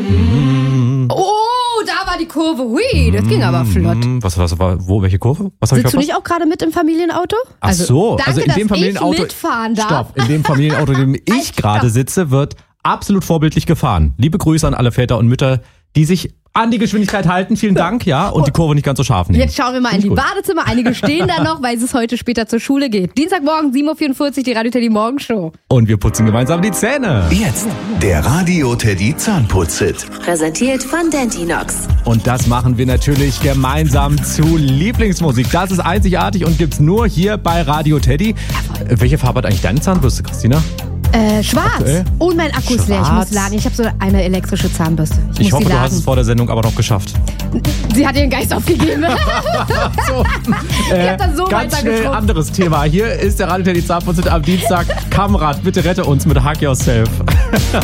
Oh, da war die Kurve. Hui, das ging aber flott. Was war, welche Kurve? Was habe ich Sitzt du verpasst? nicht auch gerade mit im Familienauto? Ach so, danke, also in dem dass Familienauto. ich mitfahren darf. Stopp, in dem Familienauto, in dem ich gerade sitze, wird absolut vorbildlich gefahren. Liebe Grüße an alle Väter und Mütter, die sich an die Geschwindigkeit halten. Vielen Dank, ja, und die Kurve nicht ganz so scharf nehmen. Jetzt schauen wir mal in die Badezimmer. Einige stehen da noch, weil es heute später zur Schule geht. Dienstagmorgen, 7.44 Uhr, die Radio Teddy Morgenshow. Und wir putzen gemeinsam die Zähne. Jetzt der Radio Teddy Zahnputz-Hit. Präsentiert von Dentinox. Und das machen wir natürlich gemeinsam zu Lieblingsmusik. Das ist einzigartig und gibt's nur hier bei Radio Teddy. Welche Farbe hat eigentlich deine Zahnbürste, Christina? Schwarz. Okay. Und mein Akku ist leer. Ich muss laden. Ich habe so eine elektrische Zahnbürste. Ich hoffe, du hast es vor der Sendung aber noch geschafft. Sie hat ihren Geist aufgegeben. So, ich hab das so ganz schnell anderes Thema. Hier ist der Radio Teddy Zahnputz am Dienstag. Kamerad, bitte rette uns mit Hug Yourself.